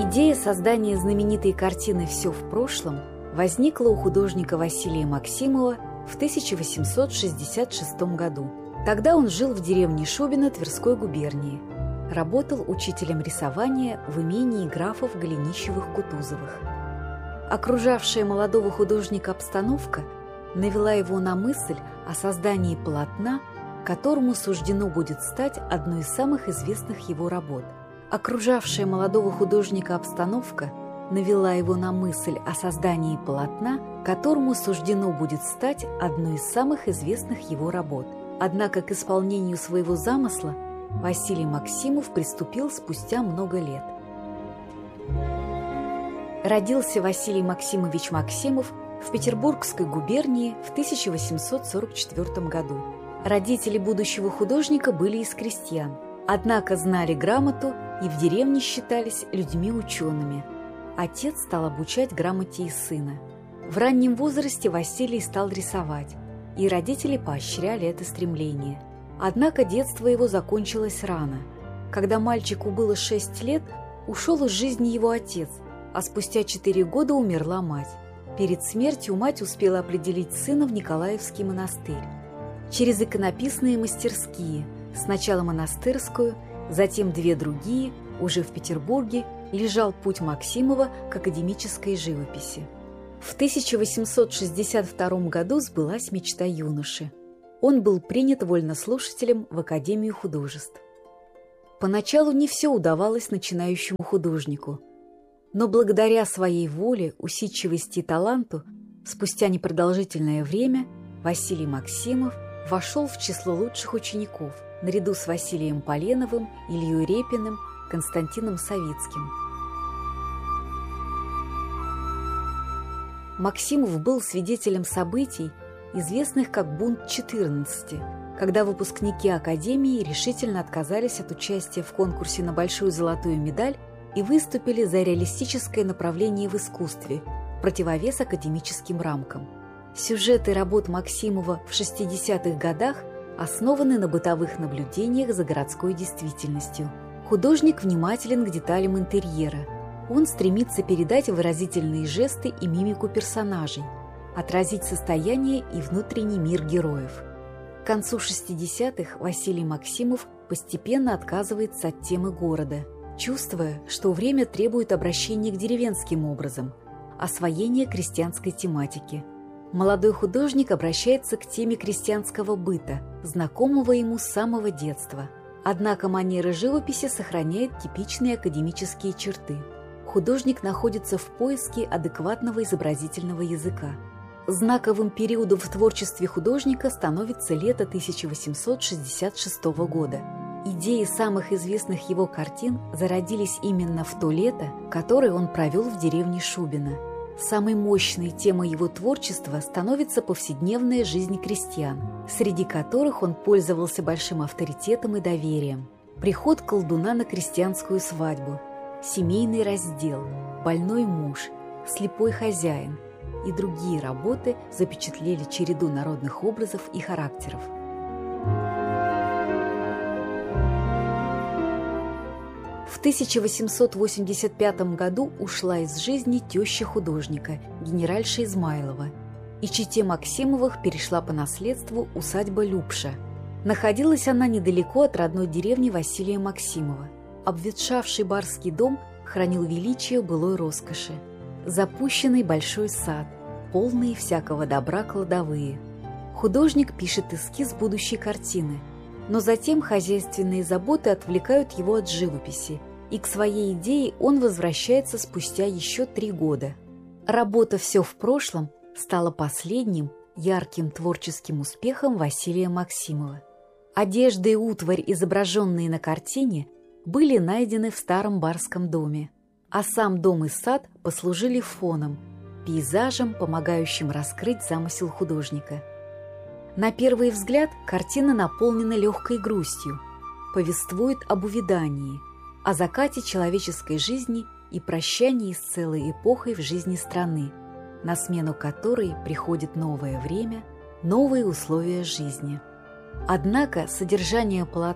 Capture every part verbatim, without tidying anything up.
Идея создания знаменитой картины «Все в прошлом» возникла у художника Василия Максимова в тысяча восемьсот шестьдесят шестом году. Тогда он жил в деревне Шубино Тверской губернии. Работал учителем рисования в имении графов Голенищевых-Кутузовых. Окружавшая молодого художника обстановка навела его на мысль о создании полотна, которому суждено будет стать одной из самых известных его работ. Окружавшая молодого художника обстановка навела его на мысль о создании полотна, которому суждено будет стать одной из самых известных его работ. Однако к исполнению своего замысла Василий Максимов приступил спустя много лет. Родился Василий Максимович Максимов в Петербургской губернии в тысяча восемьсот сорок четвёртом году. Родители будущего художника были из крестьян, однако знали грамоту и в деревне считались людьми-учеными. Отец стал обучать грамоте и сына. В раннем возрасте Василий стал рисовать, и родители поощряли это стремление. Однако детство его закончилось рано. Когда мальчику было шесть лет, ушел из жизни его отец, а спустя четыре года умерла мать. Перед смертью мать успела определить сына в Николаевский монастырь. Через иконописные мастерские, сначала монастырскую, затем две другие, уже в Петербурге, лежал путь Максимова к академической живописи. В тысяча восемьсот шестьдесят втором году сбылась мечта юноши. Он был принят вольнослушателем в Академию художеств. Поначалу не все удавалось начинающему художнику, но благодаря своей воле, усидчивости и таланту, спустя непродолжительное время Василий Максимов вошел в число лучших учеников, наряду с Василием Поленовым, Ильей Репиным, Константином Савицким. Максимов был свидетелем событий, известных как бунт четырнадцати, когда выпускники Академии решительно отказались от участия в конкурсе на большую золотую медаль и выступили за реалистическое направление в искусстве, в противовес академическим рамкам. Сюжеты работ Максимова в шестидесятых годах основаны на бытовых наблюдениях за городской действительностью. Художник внимателен к деталям интерьера. Он стремится передать выразительные жесты и мимику персонажей, отразить состояние и внутренний мир героев. К концу шестидесятых Василий Максимов постепенно отказывается от темы города, чувствуя, что время требует обращения к деревенским образам, освоения крестьянской тематики. Молодой художник обращается к теме крестьянского быта, знакомого ему с самого детства. Однако манера живописи сохраняет типичные академические черты. Художник находится в поиске адекватного изобразительного языка. Знаковым периодом в творчестве художника становится лето тысяча восемьсот шестьдесят шестого года. Идеи самых известных его картин зародились именно в то лето, которое он провел в деревне Шубино. Самой мощной темой его творчества становится повседневная жизнь крестьян, среди которых он пользовался большим авторитетом и доверием. Приход колдуна на крестьянскую свадьбу, семейный раздел, больной муж, слепой хозяин и другие работы запечатлели череду народных образов и характеров. В тысяча восемьсот восемьдесят пятом году ушла из жизни теща художника, генеральша Измайлова, и чете Максимовых перешла по наследству усадьба Любша. Находилась она недалеко от родной деревни Василия Максимова. Обветшавший барский дом хранил величие былой роскоши. Запущенный большой сад, полные всякого добра кладовые. Художник пишет эскиз будущей картины, но затем хозяйственные заботы отвлекают его от живописи, и к своей идее он возвращается спустя еще три года. Работа «Все в прошлом» стала последним ярким творческим успехом Василия Максимова. Одежда и утварь, изображенные на картине, были найдены в старом барском доме, а сам дом и сад послужили фоном, пейзажем, помогающим раскрыть замысел художника. На первый взгляд картина наполнена легкой грустью, повествует об увядании, о закате человеческой жизни и прощании с целой эпохой в жизни страны, на смену которой приходит новое время, новые условия жизни. Однако содержание полотна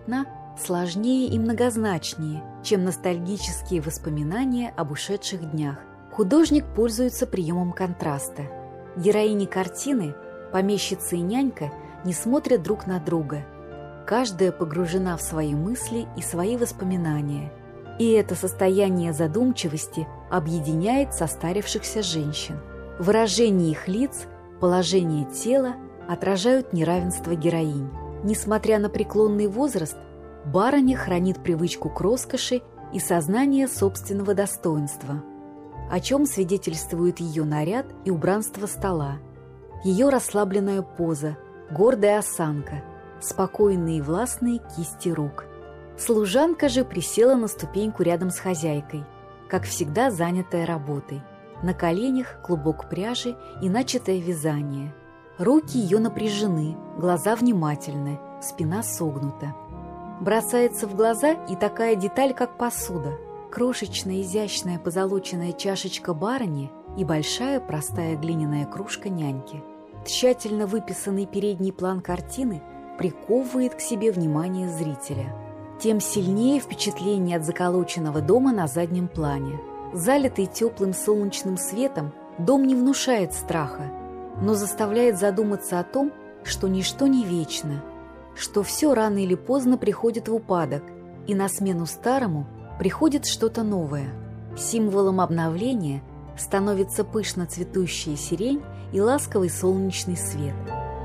сложнее и многозначнее, чем ностальгические воспоминания об ушедших днях. Художник пользуется приемом контраста. Героини картины, помещица и нянька, не смотрят друг на друга. Каждая погружена в свои мысли и свои воспоминания. И это состояние задумчивости объединяет состарившихся женщин. Выражение их лиц, положение тела отражают неравенство героинь. Несмотря на преклонный возраст, барыня хранит привычку к роскоши и сознание собственного достоинства, о чем свидетельствует ее наряд и убранство стола, ее расслабленная поза, гордая осанка, спокойные и властные кисти рук. Служанка же присела на ступеньку рядом с хозяйкой, как всегда занятая работой. На коленях клубок пряжи и начатое вязание. Руки ее напряжены, глаза внимательны, спина согнута. Бросается в глаза и такая деталь, как посуда. Крошечная изящная позолоченная чашечка барыни и большая простая глиняная кружка няньки. Тщательно выписанный передний план картины приковывает к себе внимание зрителя. Тем сильнее впечатление от заколоченного дома на заднем плане. Залитый теплым солнечным светом, дом не внушает страха, но заставляет задуматься о том, что ничто не вечно, что все рано или поздно приходит в упадок, и на смену старому приходит что-то новое. Символом обновления становится пышно цветущая сирень и ласковый солнечный свет.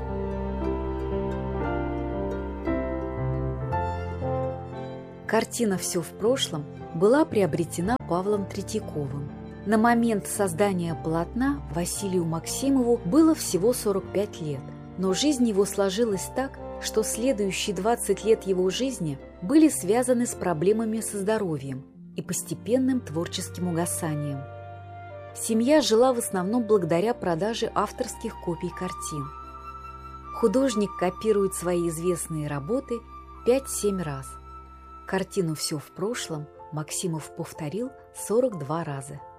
Картина «Все в прошлом» была приобретена Павлом Третьяковым. На момент создания полотна Василию Максимову было всего сорок пять лет, но жизнь его сложилась так, что следующие двадцать лет его жизни были связаны с проблемами со здоровьем и постепенным творческим угасанием. Семья жила в основном благодаря продаже авторских копий картин. Художник копирует свои известные работы пять-семь раз. Картину «Все в прошлом» Максимов повторил сорок два раза.